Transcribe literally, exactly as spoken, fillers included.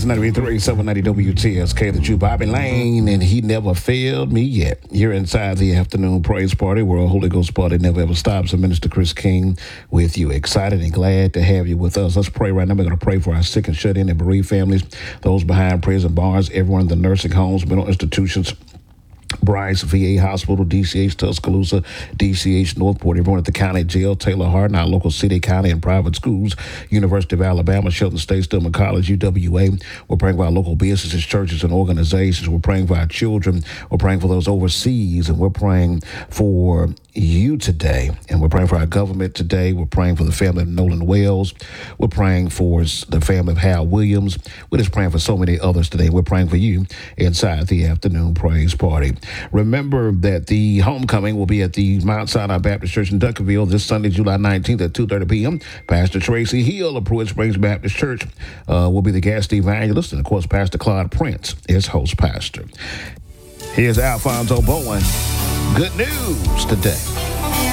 is ninety-three, seven ninety W T S K, the Jew Bobby Lane, and he never failed me yet. You're inside the afternoon praise party, World Holy Ghost party never ever stops. And Minister Chris King with you. Excited and glad to have you with us. Let's pray right now. We're going to pray for our sick and shut in and bereaved families, those behind prison bars, everyone in the nursing homes, mental institutions, Bryce, V A Hospital, D C H Tuscaloosa, D C H Northport, everyone at the county jail, Taylor Hardin, our local city, county, and private schools, University of Alabama, Shelton State, Stillman College, U W A. We're praying for our local businesses, churches, and organizations. We're praying for our children. We're praying for those overseas, and we're praying for you today. And we're praying for our government today. We're praying for the family of Nolan Wells. We're praying for the family of Hal Williams. We're just praying for so many others today. We're praying for you inside the afternoon praise party. Remember that the homecoming will be at the Mount Sinai Baptist Church in Duncanville this Sunday, July nineteenth at two thirty p.m. Pastor Tracy Hill of Pruitt Springs Baptist Church uh, will be the guest evangelist. And, of course, Pastor Claude Prince is host pastor. Here's Alfonso Bowen. Good news today.